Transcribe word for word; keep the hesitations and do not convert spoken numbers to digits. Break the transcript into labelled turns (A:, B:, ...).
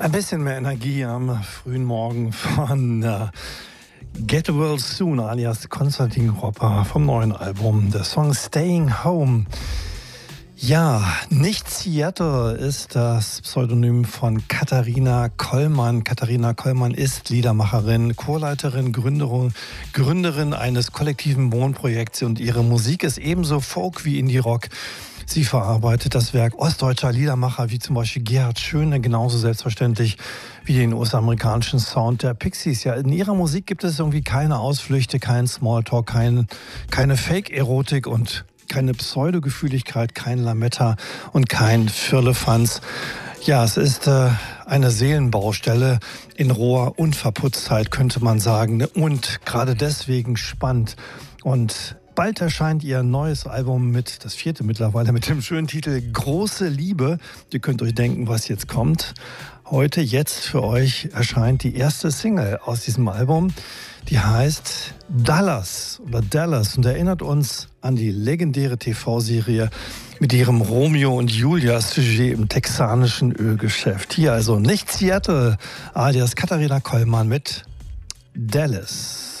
A: Ein bisschen mehr Energie am frühen Morgen von äh, Get Well Soon alias Konstantin Ropper vom neuen Album. Der Song Staying Home. Ja, nicht Seattle ist das Pseudonym von Katharina Kollmann. Katharina Kollmann ist Liedermacherin, Chorleiterin, Gründerin, Gründerin eines kollektiven Wohnprojekts und ihre Musik ist ebenso Folk wie Indie-Rock. Sie verarbeitet das Werk ostdeutscher Liedermacher wie zum Beispiel Gerhard Schöne, genauso selbstverständlich wie den US-amerikanischen Sound der Pixies. Ja, in ihrer Musik gibt es irgendwie keine Ausflüchte, kein Smalltalk, kein, keine Fake-Erotik und keine Pseudogefühligkeit, kein Lametta und kein Firlefanz. Ja, es ist äh, eine Seelenbaustelle in roher Unverputztheit, könnte man sagen. Und gerade deswegen spannend. Und bald erscheint ihr neues Album mit, das vierte mittlerweile, mit dem schönen Titel Große Liebe. Ihr könnt euch denken, was jetzt kommt. Heute, jetzt für euch erscheint die erste Single aus diesem Album. Die heißt Dallas oder Dallas und erinnert uns an die legendäre T V-Serie mit ihrem Romeo und Julia-Sujet im texanischen Ölgeschäft. Hier also nicht Seattle, alias Katharina Kollmann mit Dallas.